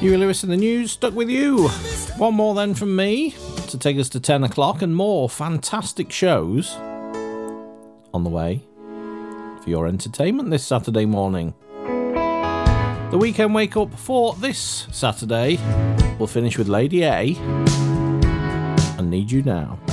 Huey Lewis in the news, stuck with you. One more then from me to take us to 10 o'clock, and more fantastic shows on the way for your entertainment this Saturday morning. The weekend wake up for this Saturday will finish with Lady A and Need You Now.